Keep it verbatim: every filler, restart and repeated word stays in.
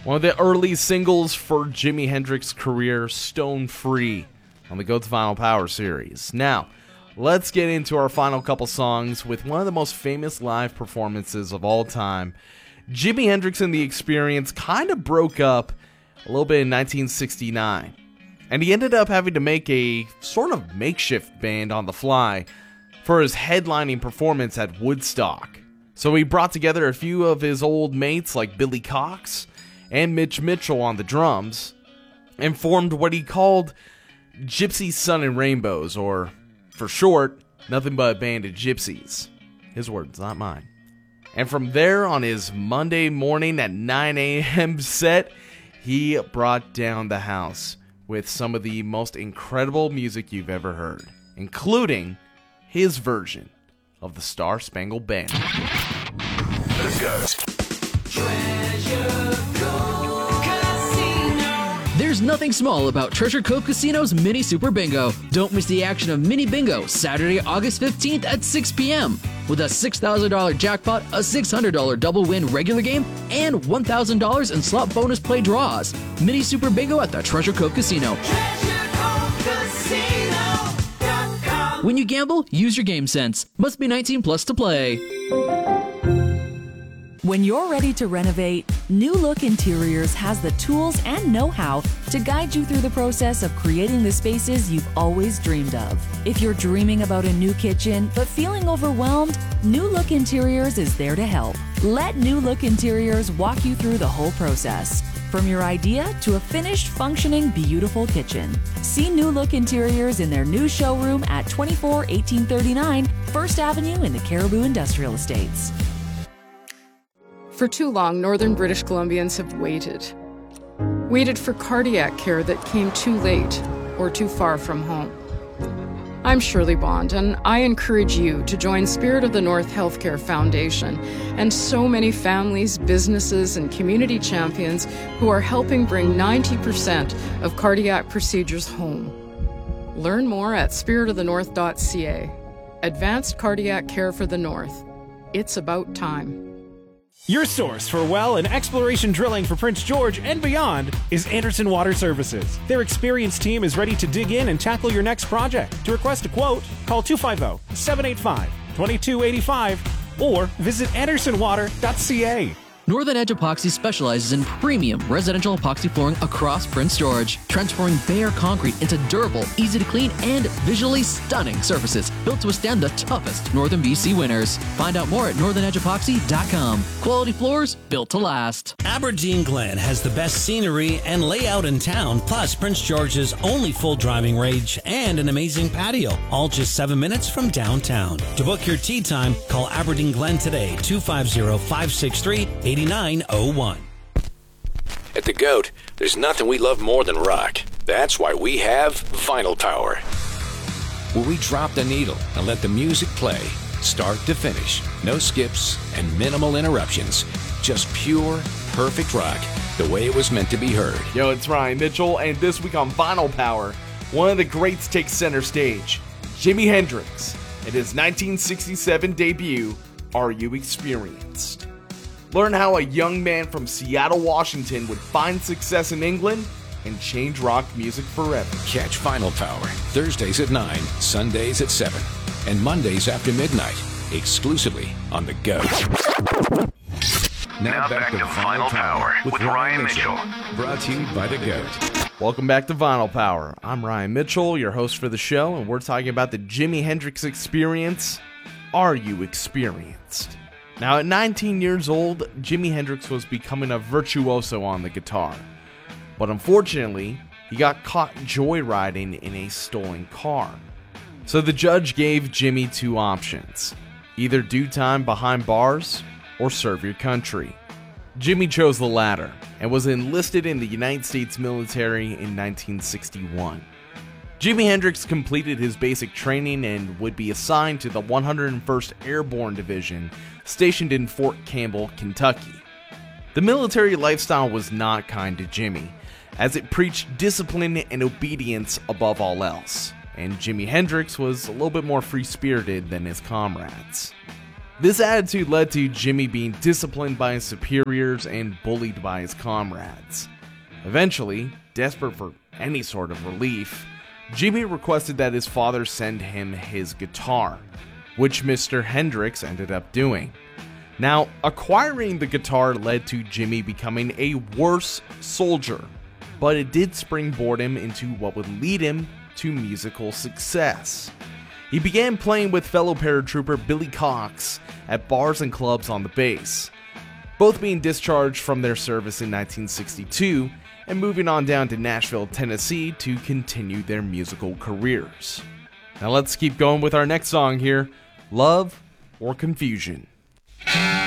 One of the early singles for Jimi Hendrix's career, Stone Free, on the Go to Vinyl Power series. Now, let's get into our final couple songs with one of the most famous live performances of all time. Jimi Hendrix and the Experience kind of broke up a little bit in nineteen sixty-nine, and he ended up having to make a sort of makeshift band on the fly for his headlining performance at Woodstock. So he brought together a few of his old mates like Billy Cox and Mitch Mitchell on the drums, and formed what he called Gypsy Sun and Rainbows, or for short, nothing but a band of gypsies. His words, not mine. And from there, on his Monday morning at nine a.m. set, he brought down the house with some of the most incredible music you've ever heard, including his version of the Star Spangled Banner. The Goat. There's nothing small about Treasure Cove Casino's Mini Super Bingo. Don't miss the action of Mini Bingo, Saturday, August fifteenth at six p.m. with a six thousand dollars jackpot, a six hundred dollars double win regular game, and one thousand dollars in slot bonus play draws. Mini Super Bingo at the Treasure Cove Casino. Treasure Cove Casino dot com. When you gamble, use your game sense. Must be nineteen plus to play. When you're ready to renovate, New Look Interiors has the tools and know-how to guide you through the process of creating the spaces you've always dreamed of. If you're dreaming about a new kitchen but feeling overwhelmed, New Look Interiors is there to help. Let New Look Interiors walk you through the whole process, from your idea to a finished, functioning, beautiful kitchen. See New Look Interiors in their new showroom at twenty-four eighteen thirty-nine First Avenue in the Caribou Industrial Estates. For too long, Northern British Columbians have waited. Waited for cardiac care that came too late or too far from home. I'm Shirley Bond, and I encourage you to join Spirit of the North Healthcare Foundation and so many families, businesses, and community champions who are helping bring ninety percent of cardiac procedures home. Learn more at spirit of the north dot c a. Advanced Cardiac Care for the North. It's about time. Your source for well and exploration drilling for Prince George and beyond is Anderson Water Services. Their experienced team is ready to dig in and tackle your next project. To request a quote, call two five zero, seven eight five, two two eight five or visit anderson water dot c a. Northern Edge Epoxy specializes in premium residential epoxy flooring across Prince George, transforming bare concrete into durable, easy to clean, and visually stunning surfaces built to withstand the toughest Northern B C winters. Find out more at northern edge epoxy dot com. Quality floors built to last. Aberdeen Glen has the best scenery and layout in town, plus Prince George's only full driving range and an amazing patio, all just seven minutes from downtown. To book your tea time, call Aberdeen Glen today, two five zero, five six three, eight nine zero one. At The Goat, there's nothing we love more than rock. That's why we have Vinyl Power, where we drop the needle and let the music play, start to finish. No skips and minimal interruptions. Just pure, perfect rock, the way it was meant to be heard. Yo, it's Ryan Mitchell, and this week on Vinyl Power, one of the greats takes center stage, Jimi Hendrix, and his nineteen sixty-seven debut, Are You Experienced? Learn how a young man from Seattle, Washington would find success in England and change rock music forever. Catch Vinyl Power Thursdays at nine, Sundays at seven, and Mondays after midnight, exclusively on The Goat. Now, now back, back to Vinyl Power with Ryan Mitchell, brought to you by The Goat. Welcome back to Vinyl Power. I'm Ryan Mitchell, your host for the show, and we're talking about the Jimi Hendrix Experience. Are You Experienced? Now, at nineteen years old, Jimi Hendrix was becoming a virtuoso on the guitar. But unfortunately, he got caught joyriding in a stolen car. So the judge gave Jimi two options: either do time behind bars or serve your country. Jimi chose the latter and was enlisted in the United States military in nineteen sixty-one. Jimi Hendrix completed his basic training and would be assigned to the one hundred first Airborne Division, stationed in Fort Campbell, Kentucky. The military lifestyle was not kind to Jimi, as it preached discipline and obedience above all else, and Jimi Hendrix was a little bit more free-spirited than his comrades. This attitude led to Jimmy being disciplined by his superiors and bullied by his comrades. Eventually, desperate for any sort of relief, Jimmy requested that his father send him his guitar, which Mister Hendrix ended up doing. Now, acquiring the guitar led to Jimmy becoming a worse soldier, but it did springboard him into what would lead him to musical success. He began playing with fellow paratrooper Billy Cox at bars and clubs on the base, both being discharged from their service in nineteen sixty-two and moving on down to Nashville, Tennessee to continue their musical careers. Now let's keep going with our next song here, Love or Confusion.